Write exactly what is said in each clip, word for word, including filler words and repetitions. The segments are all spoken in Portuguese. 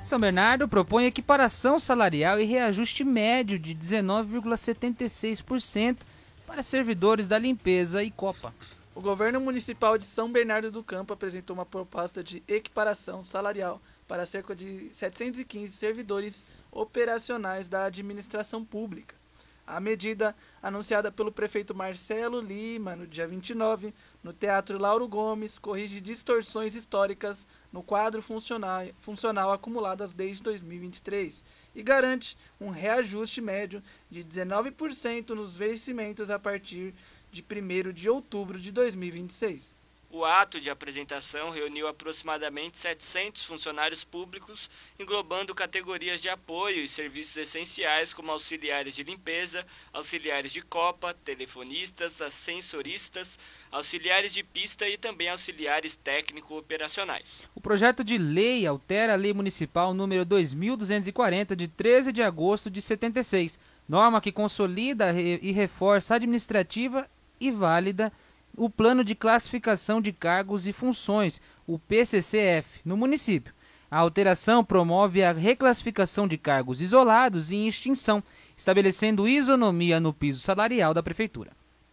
São Bernardo propõe equiparação salarial e reajuste médio de dezenove vírgula setenta e seis por cento para servidores da limpeza e Copa. O governo municipal de São Bernardo do Campo apresentou uma proposta de equiparação salarial para cerca de setecentos e quinze servidores operacionais da administração pública. A medida, anunciada pelo prefeito Marcelo Lima no dia vinte e nove, no Teatro Lauro Gomes, corrige distorções históricas no quadro funcional, funcional acumuladas desde dois mil e vinte e três e garante um reajuste médio de dezenove por cento nos vencimentos a partir de primeiro de outubro de dois mil e vinte e seis. O ato de apresentação reuniu aproximadamente setecentos funcionários públicos, englobando categorias de apoio e serviços essenciais como auxiliares de limpeza, auxiliares de copa, telefonistas, ascensoristas, auxiliares de pista e também auxiliares técnico-operacionais. O projeto de lei altera a Lei Municipal número dois mil duzentos e quarenta, de treze de agosto de setenta e seis, norma que consolida e reforça administrativa e válida o Plano de Classificação de Cargos e Funções, o P C C F, no município. A alteração promove a reclassificação de cargos isolados e em extinção, estabelecendo isonomia no piso salarial da Prefeitura.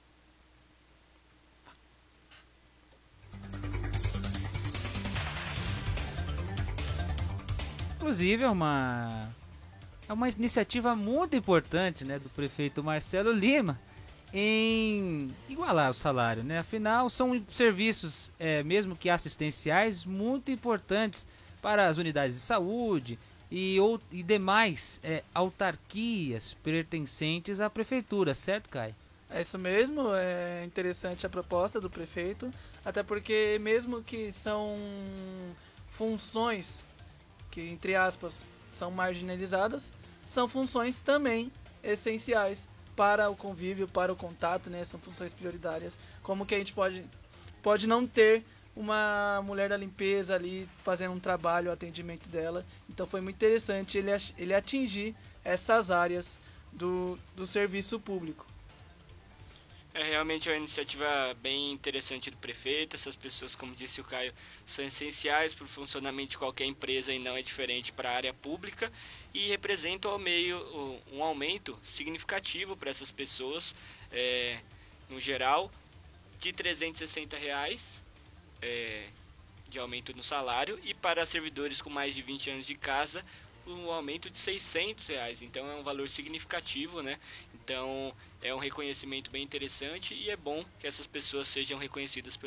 Inclusive, é uma, é uma iniciativa muito importante, né, do prefeito Marcelo Lima, em igualar o salário, né? Afinal, são serviços, é, mesmo que assistenciais, muito importantes para as unidades de saúde e, ou, e demais é, autarquias pertencentes à prefeitura, certo, Caio? É isso mesmo, é interessante a proposta do prefeito, até porque mesmo que são funções que, entre aspas, são marginalizadas, são funções também essenciais para o convívio, para o contato, né? São funções prioritárias. Como que a gente pode, pode não ter uma mulher da limpeza ali fazendo um trabalho, o atendimento dela. Então foi muito interessante ele, ele atingir essas áreas do, do serviço público. É realmente uma iniciativa bem interessante do prefeito. Essas pessoas, como disse o Caio, são essenciais para o funcionamento de qualquer empresa e não é diferente para a área pública e representam ao meio um aumento significativo para essas pessoas, é, no geral, de trezentos e sessenta reais é, de aumento no salário e para servidores com mais de vinte anos de casa, um aumento de seiscentos reais. Então é um valor significativo, né? Então é um reconhecimento bem interessante e é bom que essas pessoas sejam reconhecidas pelo